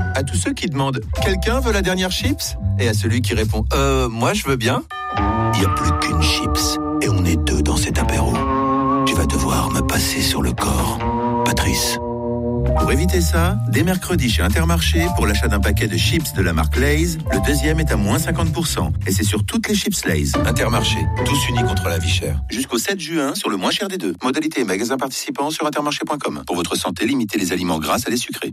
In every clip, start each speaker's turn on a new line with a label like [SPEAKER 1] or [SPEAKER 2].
[SPEAKER 1] À tous ceux qui demandent « Quelqu'un veut la dernière chips ?» et à celui qui répond « Moi, je veux bien », il n'y a plus qu'une chips et on est deux dans cet apéro. Tu vas devoir me passer sur le corps, Patrice. Pour éviter ça, dès mercredi chez Intermarché, pour l'achat d'un paquet de chips de la marque Lay's, le deuxième est à moins 50%. Et c'est sur toutes les chips Lay's. Intermarché, tous unis contre la vie chère. Jusqu'au 7 juin, sur le moins cher des deux. Modalité et magasins participants sur intermarché.com. Pour votre santé, limitez les aliments gras à les sucrés.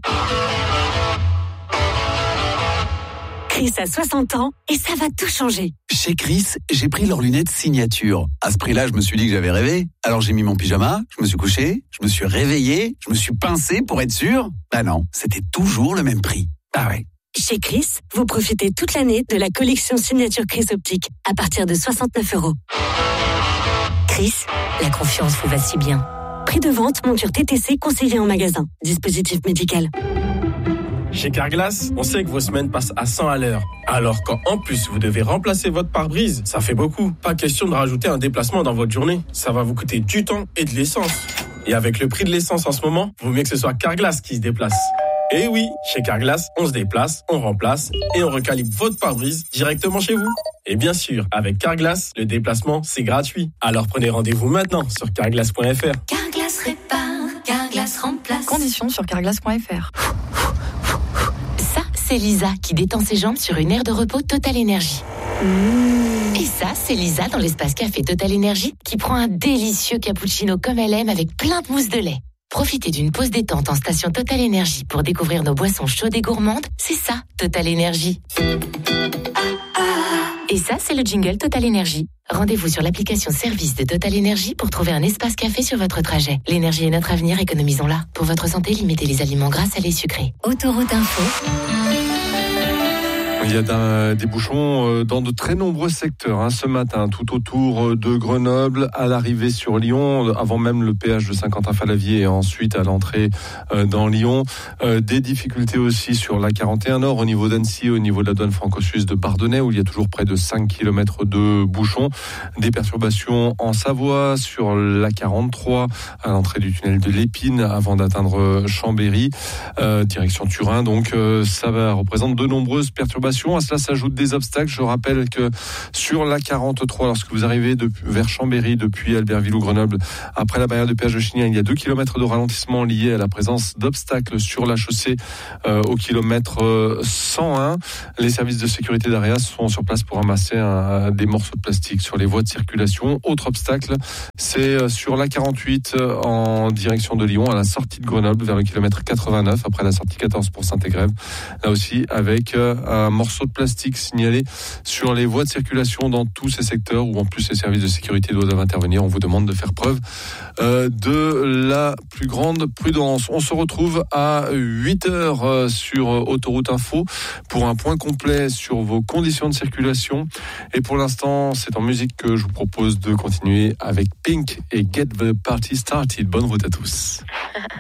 [SPEAKER 2] Chris a 60 ans et ça va tout changer.
[SPEAKER 3] Chez Chris, j'ai pris leurs lunettes signature. À ce prix-là, je me suis dit que j'avais rêvé. Alors j'ai mis mon pyjama, je me suis couché, je me suis réveillé, je me suis pincé pour être sûr. Bah non, c'était toujours le même prix. Ah ouais.
[SPEAKER 2] Chez Chris, vous profitez toute l'année de la collection signature Chris Optique à partir de 69 €. Chris, la confiance vous va si bien. Prix de vente, monture TTC conseillée en magasin. Dispositif médical.
[SPEAKER 4] Chez Carglass, on sait que vos semaines passent à 100 à l'heure. Alors quand en plus vous devez remplacer votre pare-brise, ça fait beaucoup. Pas question de rajouter un déplacement dans votre journée. Ça va vous coûter du temps et de l'essence. Et avec le prix de l'essence en ce moment, vaut mieux que ce soit Carglass qui se déplace. Et oui, chez Carglass, on se déplace, on remplace et on recalibre votre pare-brise directement chez vous. Et bien sûr, avec Carglass, le déplacement, c'est gratuit. Alors prenez rendez-vous maintenant sur carglass.fr.
[SPEAKER 5] Carglass répare, Carglass remplace.
[SPEAKER 6] Conditions sur carglass.fr.
[SPEAKER 7] Ça, c'est Lisa qui détend ses jambes sur une aire de repos Total Énergie. Et ça, c'est Lisa dans l'espace café Total Énergie qui prend un délicieux cappuccino comme elle aime avec plein de mousse de lait. Profitez d'une pause détente en station Total Énergie pour découvrir nos boissons chaudes et gourmandes. C'est ça, Total Énergie. Et ça, c'est le jingle Total Énergie. Rendez-vous sur l'application service de Total Énergie pour trouver un espace café sur votre trajet. L'énergie est notre avenir, économisons-la. Pour votre santé, limitez les aliments gras, salés, sucrés.
[SPEAKER 2] Autoroute Info.
[SPEAKER 8] Il y a des bouchons dans de très nombreux secteurs ce matin, tout autour de Grenoble, à l'arrivée sur Lyon, avant même le péage de Saint-Quentin-Fallavier et ensuite à l'entrée dans Lyon. Des difficultés aussi sur la 41 Nord, au niveau d'Annecy, au niveau de la douane franco-suisse de Bardonnay, où il y a toujours près de 5 km de bouchons. Des perturbations en Savoie, sur la 43, à l'entrée du tunnel de l'Épine, avant d'atteindre Chambéry, direction Turin. Donc ça représente de nombreuses perturbations. À cela s'ajoutent des obstacles. Je rappelle que sur la 43, lorsque vous arrivez vers Chambéry depuis Albertville ou Grenoble, après la barrière de péage de Chignan, il y a 2 km de ralentissement liés à la présence d'obstacles sur la chaussée au kilomètre 101. Les services de sécurité d'AREA sont sur place pour ramasser des morceaux de plastique sur les voies de circulation. Autre obstacle, c'est sur la 48 en direction de Lyon, à la sortie de Grenoble, vers le kilomètre 89, après la sortie 14 pour Saint-Égrève. Là aussi, avec un morceau de plastique signalé sur les voies de circulation dans tous ces secteurs où en plus les services de sécurité doivent intervenir. On vous demande de faire preuve de la plus grande prudence. On se retrouve à 8h sur Autoroute Info pour un point complet sur vos conditions de circulation. Et pour l'instant, c'est en musique que je vous propose de continuer avec Pink et Get the Party Started. Bonne route à tous.